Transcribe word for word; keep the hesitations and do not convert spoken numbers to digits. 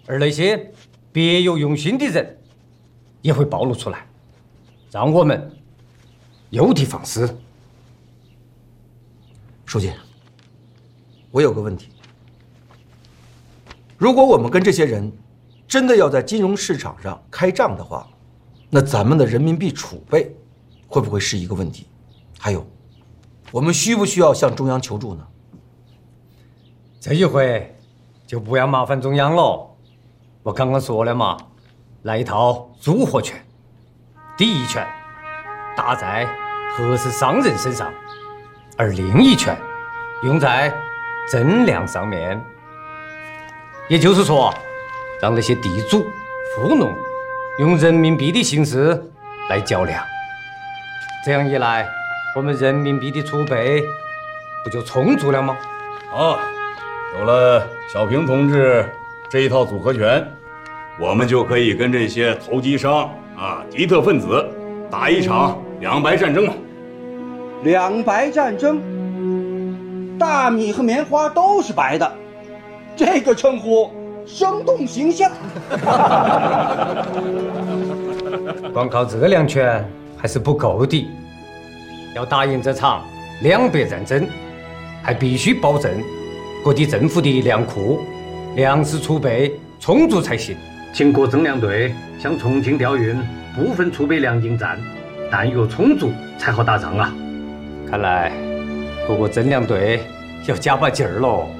而那些别有用心的人也会暴露出来，让我们有的放矢。 书记，我有个问题：如果我们跟这些人真的要在金融市场上开仗的话，那咱们的人民币储备会不会是一个问题？还有，我们需不需要向中央求助呢？ 这一回就不要麻烦中央了。我刚刚说了嘛，那一套组合拳，第一拳打在合适商人身上，而另一拳用在增量上面。也就是说，让那些地主、富农用人民币的形式来较量。这样一来，我们人民币的储备不就充足了吗？ 好，有了小平同志这一套组合拳，我们就可以跟这些投机商啊、敌特分子打一场两白战争了。 两白战争，大米和棉花都是白的，这个称呼生动形象。 光靠这两拳还是不够的，要打赢这场两白战争，还必须保证各地政府的粮库、粮食储备充足才行。 经过增粮队向重庆调运部分储备粮应战，弹药充足才好打仗啊！ 看来各个增粮队要加把劲儿喽。